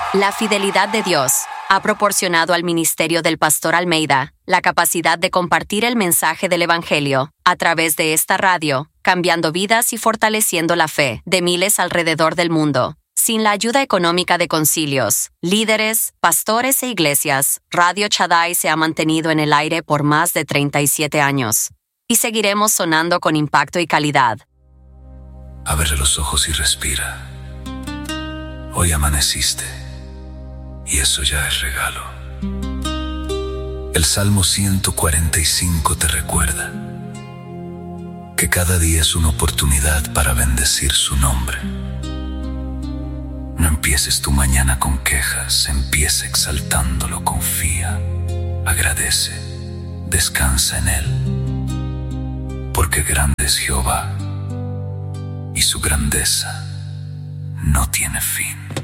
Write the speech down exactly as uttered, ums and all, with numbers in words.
La fidelidad de Dios ha proporcionado al ministerio del Pastor Almeida la capacidad de compartir el mensaje del Evangelio a través de esta radio, cambiando vidas y fortaleciendo la fe de miles alrededor del mundo. Sin la ayuda económica de concilios, líderes, pastores e iglesias, Radio Shaddai se ha mantenido en el aire por más de treinta y siete años. Y seguiremos sonando con impacto y calidad. Abre los ojos y respira. Hoy amaneciste, y eso ya es regalo. El Salmo ciento cuarenta y cinco te recuerda que cada día es una oportunidad para bendecir su nombre. No empieces tu mañana con quejas, empieza exaltándolo, confía, agradece, descansa en Él, porque grande es Jehová, y su grandeza no tiene fin.